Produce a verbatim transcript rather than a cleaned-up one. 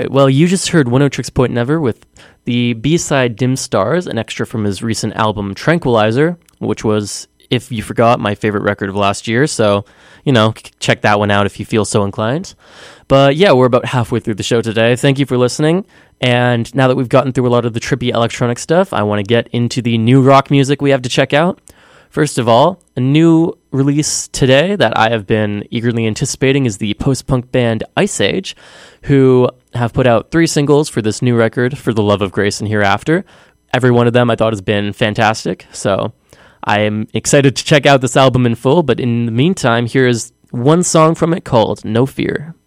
right. Well, you just heard One O Tricks Point Never with the B-side Dim Stars, an extra from his recent album Tranquilizer, which was, if you forgot, my favorite record of last year. So, you know, check that one out if you feel so inclined. But yeah, we're about halfway through the show today. Thank you for listening. And now that we've gotten through a lot of the trippy electronic stuff, I want to get into the new rock music we have to check out. First of all, a new release today that I have been eagerly anticipating is the post-punk band Ice Age, who have put out three singles for this new record, For the Love of Grace and Hereafter. Every one of them I thought has been fantastic, so I am excited to check out this album in full, but in the meantime, here is one song from it called No Fear.